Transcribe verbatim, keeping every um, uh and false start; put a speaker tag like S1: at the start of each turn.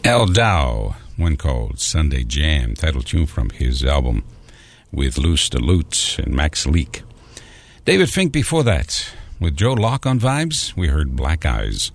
S1: Al Dow, one called Sunday Jam, title tune from his album with Luce DeLute and Max Leak. David Fink before that. With Joe Locke on vibes, we heard Black Eyes.